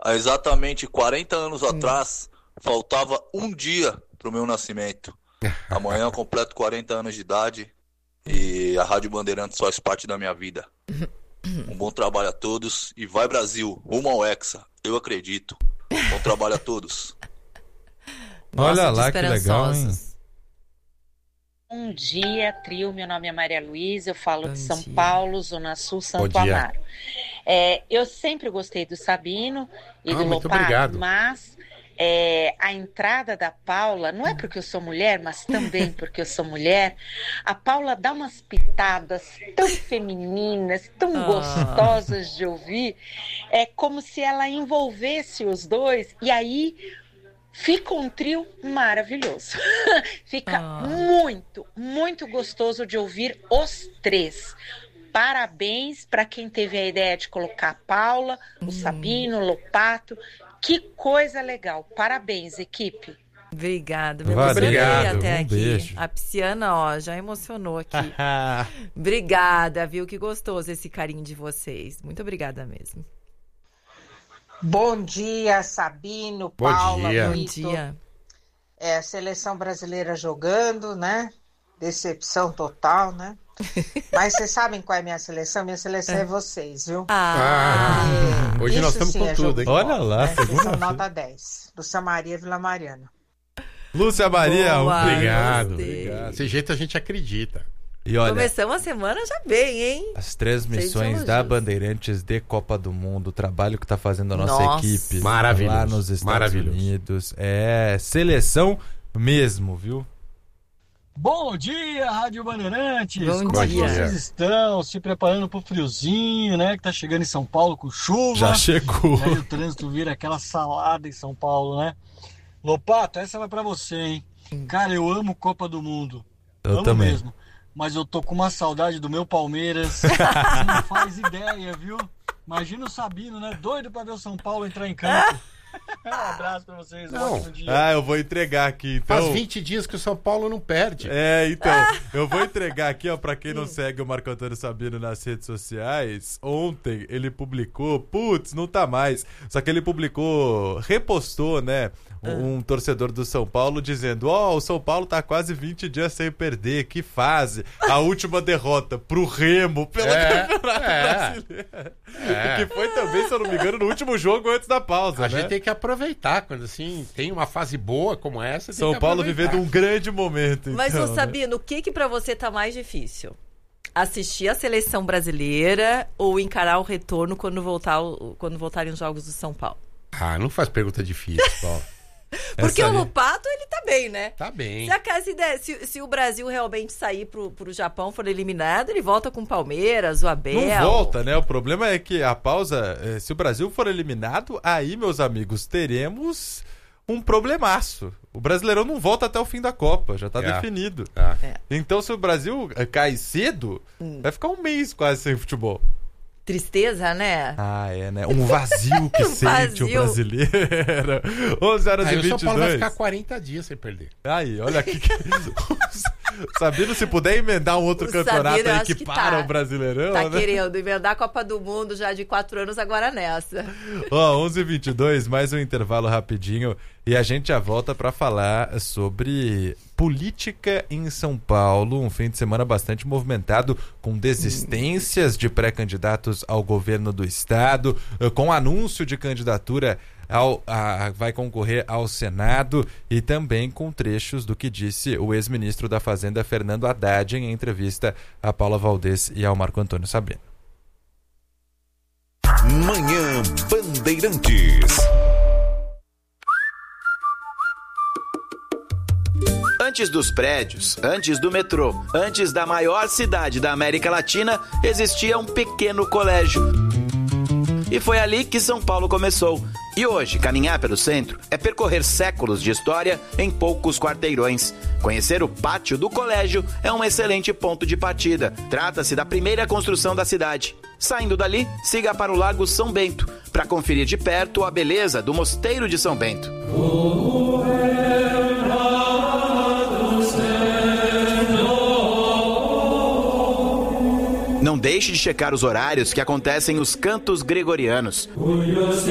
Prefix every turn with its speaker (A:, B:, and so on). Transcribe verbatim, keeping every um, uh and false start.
A: há exatamente quarenta anos atrás, faltava um dia para o meu nascimento. Amanhã eu completo quarenta anos de idade e a Rádio Bandeirantes faz parte da minha vida. Um bom trabalho a todos e vai Brasil, rumo ao Hexa, eu acredito. Bom trabalho a todos.
B: Olha lá que legal, hein?
C: Bom dia, trio. Meu nome é Maria Luísa, eu falo
B: Bom
C: de São
B: dia.
C: Paulo, Zona Sul, Santo
D: Bom dia.
C: Amaro. É, eu sempre gostei do Sabino e
D: Ah,
C: do
D: muito
C: Lopato,
D: obrigado.
C: mas é, a entrada da Paula, não é porque eu sou mulher, mas também porque eu sou mulher, a Paula dá umas pitadas tão femininas, tão
B: Ah.
C: gostosas de ouvir, é como se ela envolvesse os dois, e aí fica um trio maravilhoso. Fica
B: Ah.
C: muito, muito gostoso de ouvir os três. Parabéns para quem teve a ideia de colocar a Paula, o
B: Hum.
C: Sabino, o Lopato. Que coisa legal. Parabéns, equipe.
B: Obrigada, me
D: Valeu.
B: emocionei
D: Obrigado,
B: até
D: um
B: aqui.
D: beijo.
B: A Pisciana, ó, já emocionou aqui. Obrigada, viu? Que gostoso esse carinho de vocês. Muito obrigada mesmo.
E: Bom dia, Sabino,
D: Bom
E: Paula,
D: dia.
B: Bom
E: Vitor.
B: dia.
E: É, a seleção brasileira jogando, né? Decepção total, né? Mas vocês sabem qual é a minha seleção? Minha seleção é vocês, viu?
B: Ah,
E: Porque
D: hoje nós
E: isso
D: estamos
E: sim
D: com
E: é
D: tudo,
E: jogo
D: hein?
E: de
B: Ah.
E: bola,
B: Olha
D: lá,
E: né? Vocês são
D: segunda-feira.
E: nota dez, do Samaria Vila Mariana.
B: Lúcia Maria, um
D: Boa, obrigado,
B: gostei.
D: obrigado. Desse jeito a gente acredita.
F: E olha,
B: Começamos a semana já bem, hein?
F: as transmissões
B: Seis
F: da
B: elogios.
F: Bandeirantes de Copa do Mundo, o trabalho que tá fazendo a nossa
B: Nossa.
F: equipe
D: Maravilhoso,
F: lá nos Estados
D: maravilhoso.
F: Unidos. É seleção mesmo, viu?
G: Bom dia, Rádio Bandeirantes!
B: Bom
G: Como é que
D: dia.
G: vocês estão? Se preparando pro friozinho, né? Que tá chegando em São Paulo com chuva.
F: Já chegou.
G: E aí o trânsito vira aquela salada em São Paulo, né? Lopato, essa vai pra você, hein? Cara, eu amo Copa do Mundo.
F: Eu
G: amo
F: também.
G: mesmo. Mas eu tô com uma saudade do meu Palmeiras. Você não faz ideia, viu? Imagina o Sabino, né? Doido pra ver o São Paulo entrar em campo. Um abraço pra vocês, um
D: Não.
G: ótimo dia.
F: Ah, eu vou entregar aqui, então.
D: Faz vinte dias que o São Paulo não perde.
F: É, então, eu vou entregar aqui, ó, pra quem não segue o Marco Antônio Sabino nas redes sociais. Ontem ele publicou, putz, não tá mais. Só que ele publicou, repostou, né, um, um torcedor do São Paulo dizendo: ó, o São Paulo tá quase vinte dias sem perder, que fase. A última derrota pro Remo pelo
D: É,
F: Campeonato
D: é.
F: Brasileiro.
D: É.
F: Que foi também, se eu não me engano, no último jogo antes da pausa,
D: A
F: né?
D: gente tem que aproveitar quando assim tem uma fase boa como essa. tem
F: São
D: que
F: Paulo
D: aproveitar.
F: vivendo um grande momento.
B: Mas,
F: então,
B: ô Sabino, o que que pra você tá mais difícil? Assistir a seleção brasileira ou encarar o retorno quando, voltar, o- quando voltarem os jogos do São Paulo?
D: Ah, não faz pergunta difícil, Paulo.
B: Porque
F: Essa
B: o
F: aí-
B: Lupato, ele tá bem, né?
D: Tá bem.
B: Se, a casa ideia, se, se o Brasil realmente sair pro, pro Japão, for eliminado, ele volta com o Palmeiras, o Abel.
F: Não volta, né? O problema é que a pausa, eh, se o Brasil for eliminado, aí, meus amigos, teremos um problemaço. O Brasileirão não volta até o fim da Copa, já tá
D: É.
F: definido.
D: Tá.
F: Então, se o Brasil eh, cai cedo, vai ficar um mês quase sem futebol.
B: Tristeza, né?
F: Ah, é, né? Um vazio que
B: Um
F: sente o
B: vazio.
F: brasileiro. onze horas
D: Aí
F: e
D: o São
F: vinte e
D: Paulo vai
F: dois.
D: ficar quarenta dias sem perder.
F: Aí, olha aqui. Que... Sabino, se puder emendar um outro
B: O
F: campeonato
B: Sabino, eu
F: aí
B: acho
F: que,
B: que
F: para
B: tá.
F: o Brasileirão,
B: Tá
F: né?
B: querendo emendar a Copa do Mundo já de quatro anos, agora nessa.
F: Ó, onze e vinte e dois, mais um intervalo rapidinho e a gente já volta para falar sobre política em São Paulo, um fim de semana bastante movimentado, com desistências de pré-candidatos ao governo do estado, eh, com anúncio de candidatura ao, a, vai concorrer ao Senado e também com trechos do que disse o ex-ministro da Fazenda, Fernando Haddad, em entrevista a Paula Valdez e ao Marco Antônio Sabino.
H: Manhã Bandeirantes.
I: Antes dos prédios, antes do metrô, antes da maior cidade da América Latina, existia um pequeno colégio. E foi ali que São Paulo começou. E hoje, caminhar pelo centro é percorrer séculos de história em poucos quarteirões. Conhecer o pátio do colégio é um excelente ponto de partida. Trata-se da primeira construção da cidade. Saindo dali, siga para o Lago São Bento, para conferir de perto a beleza do Mosteiro de São Bento. Não deixe de checar os horários que acontecem os cantos gregorianos.